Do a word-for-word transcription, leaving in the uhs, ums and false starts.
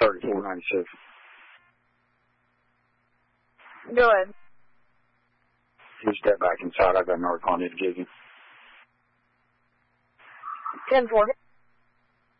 thirty-four ninety-six. Go ahead. You step back inside. I've got an article I need to give you. ten four.